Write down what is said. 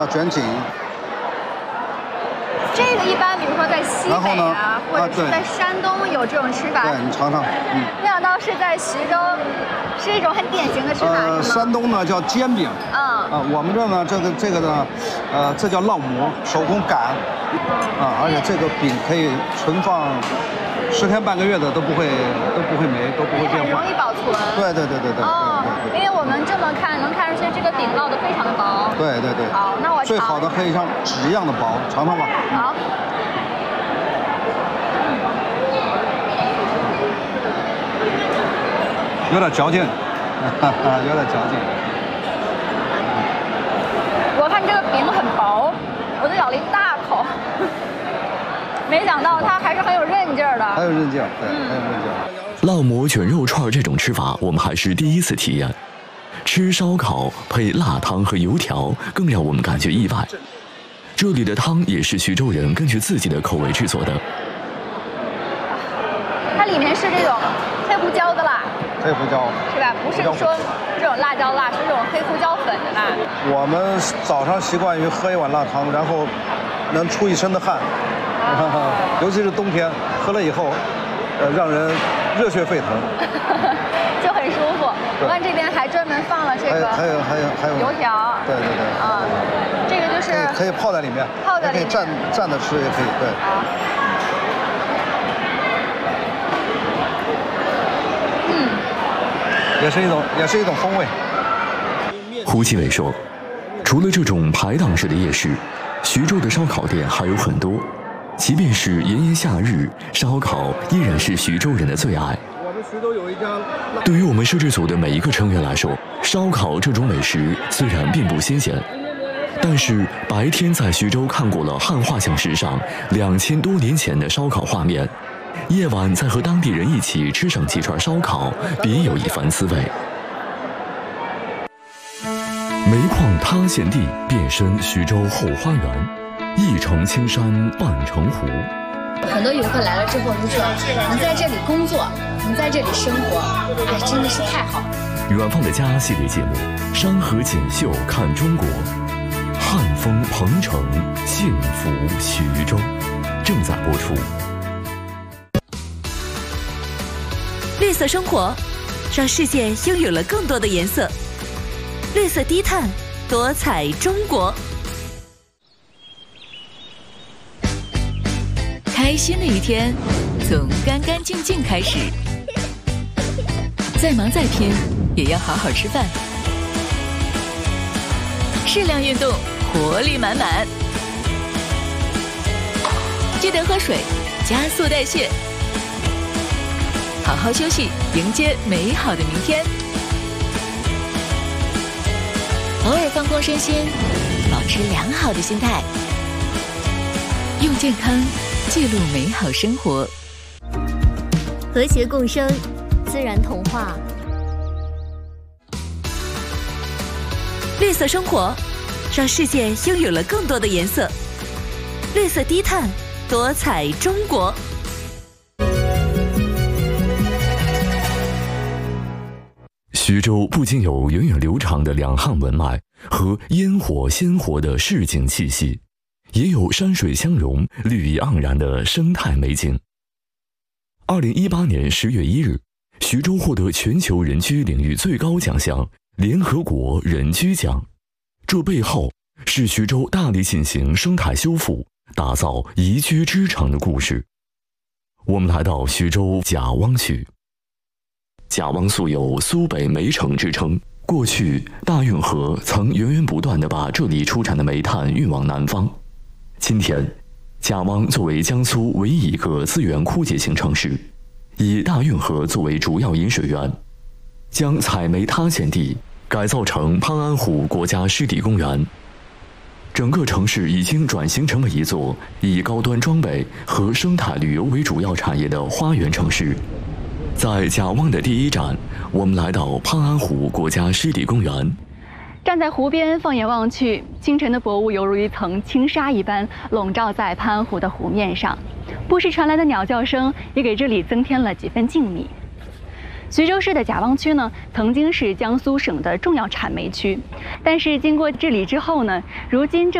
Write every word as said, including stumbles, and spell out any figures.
卷颈。 这个一般，比如说在西北啊，或者是在山东有这种吃法。 对，你尝尝。嗯。 没想到是在徐州，是一种很典型的吃法。 呃，山东呢叫煎饼。嗯。啊，我们这呢，这个这个呢，呃，这叫烙馍，手工擀。啊，而且这个饼可以存放十天半个月的都不会都不会没都不会变化。 很容易保存。 对对对对对。 哦。因为我们这么看，能看出去这个饼烙得非常的薄。 对对对。 好，那我最好的可以像纸一样的薄，尝尝吧。 好。 有点嚼劲，哈哈，有点嚼劲。 我看这个饼很薄，我就咬了一大口，没想到它还是很有韧劲儿的。 很有韧劲儿，对，很有韧劲儿。 烙馍卷肉串这种吃法，我们还是第一次体验。吃烧烤配辣汤和油条，更让我们感觉意外。这里的汤也是徐州人根据自己的口味制作的。 它里面是这种黑胡椒的辣。 黑胡椒是吧？不是说这种辣椒辣，是这种黑胡椒粉的辣。 我们早上习惯于喝一碗辣汤，然后能出一身的汗，尤其是冬天，喝了以后，呃，让人热血沸腾， 就很舒服。我看这边还专门放了这个， 还有还有还有油条。 对对对。 啊，这个就是可以泡在里面， 泡在里面， 可以蘸蘸着吃也可以，对。也是一种，也是一种风味。 胡继伟说，除了这种排档式的夜市，徐州的烧烤店还有很多。即便是炎炎夏日，烧烤依然是徐州人的最爱。 我们徐州有一家。 对于我们摄制组的每一个成员来说，烧烤这种美食虽然并不新鲜，但是白天在徐州看过了汉画像石上两千多年前的烧烤画面。夜晚再和当地人一起吃上几串烧烤，别有一番滋味。煤矿塌陷地变身徐州后花园，一城青山半城湖。 很多游客来了之后就说：“能在这里工作，能在这里生活，哎，真的是太好了。” 远方的家系列节目《山河锦绣看中国》，汉风鹏城，幸福徐州，正在播出。 绿色生活，让世界拥有了更多的颜色。绿色低碳，多彩中国。开心的一天，从干干净净开始。再忙再拼，也要好好吃饭。适量运动，活力满满。记得喝水，加速代谢。好好休息，迎接美好的明天。偶尔放空身心，保持良好的心态，用健康记录美好生活。 和谐共生，自然童话。 绿色生活，让世界拥有了更多的颜色。绿色低碳，多彩中国。 徐州不仅有源远流长的两汉文脉和烟火鲜活的市井气息，也有山水相融、绿意盎然的生态美景。二零一八年十月一日，徐州获得全球人居领域最高奖项联合国人居奖，这背后是徐州大力进行生态修复、打造宜居之城的故事。我们来到徐州贾汪区。贾汪素有苏北煤城之称，过去大运河曾源源不断地把这里出产的煤炭运往南方。今天，贾汪作为江苏唯一一个资源枯竭型城市，以大运河作为主要引水源，将采煤塌陷地改造成潘安湖国家湿地公园。整个城市已经转型成为一座以高端装备和生态旅游为主要产业的花园城市。在贾汪的第一站，我们来到潘安湖国家湿地公园。 站在湖边，放眼望去，清晨的薄雾犹如一层轻纱一般笼罩在潘安湖的湖面上，不时传来的鸟叫声也给这里增添了几分静谧。 徐州市的贾汪区呢，曾经是江苏省的重要产煤区，但是经过治理之后呢，如今这